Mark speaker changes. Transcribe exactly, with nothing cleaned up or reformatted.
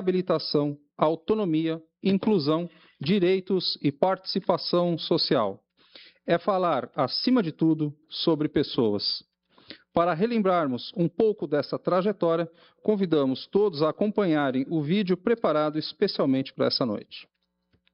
Speaker 1: reabilitação, autonomia, inclusão, direitos e participação social. É falar, acima de tudo, sobre pessoas. Para relembrarmos um pouco dessa trajetória, convidamos todos a acompanharem o vídeo preparado especialmente para essa noite.